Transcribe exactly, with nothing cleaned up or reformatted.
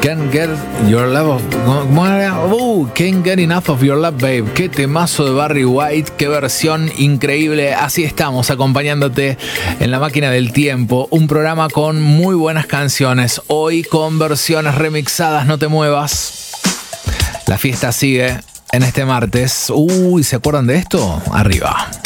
Can't Get Your Love of... ¿Cómo era? Uh, Can't Get Enough of Your Love, Babe. Qué temazo de Barry White, qué versión increíble. Así estamos, acompañándote en la máquina del tiempo. Un programa con muy buenas canciones. Hoy con versiones remixadas, no te muevas. La fiesta sigue en este martes. Uy, ¿se acuerdan de esto? Arriba.